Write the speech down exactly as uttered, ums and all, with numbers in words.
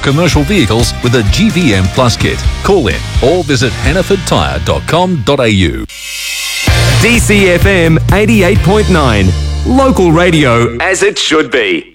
commercial vehicles with a G V M Plus kit. Call in or visit hannaford tyre dot com dot a u. D C F M eighty-eight point nine. Local radio as it should be.